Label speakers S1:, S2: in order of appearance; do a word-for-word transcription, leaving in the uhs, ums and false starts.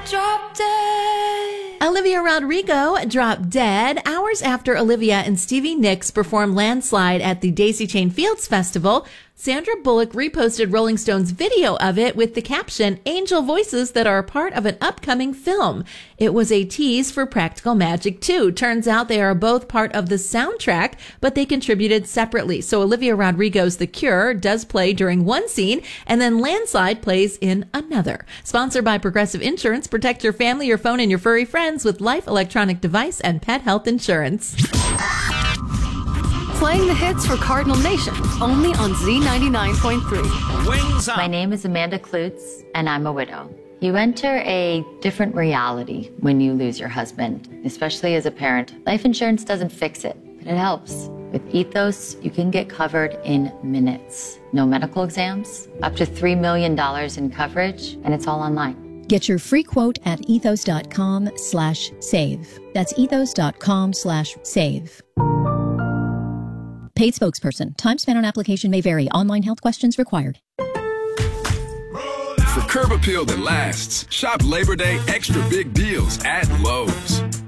S1: Drop Dead.
S2: Olivia Rodrigo dropped dead hours after Olivia and Stevie Nicks performed Landslide at the Daisy Chain Fields Festival. Sandra Bullock reposted Rolling Stone's video of it with the caption, "Angel voices that are a part of an upcoming film." It was a tease for Practical Magic two. Turns out they are both part of the soundtrack, but they contributed separately. So Olivia Rodrigo's The Cure does play during one scene, and then Landslide plays in another. Sponsored by Progressive Insurance. Protect your family, your phone, and your furry friends with Life Electronic Device and Pet Health Insurance.
S3: Playing the hits for Cardinal Nation, only on Z ninety-nine point three.
S4: Wings up.
S5: My name is Amanda Klutz, and I'm a widow. You enter a different reality when you lose your husband, especially as a parent. Life insurance doesn't fix it, but it helps. With Ethos, you can get covered in minutes. No medical exams, up to three million dollars in coverage, and it's all online.
S6: Get your free quote at ethos.com slash save. That's ethos.com slash save. Paid spokesperson. Time spent on application may vary. Online health questions required.
S7: For curb appeal that lasts, shop Labor Day extra big deals at Lowe's.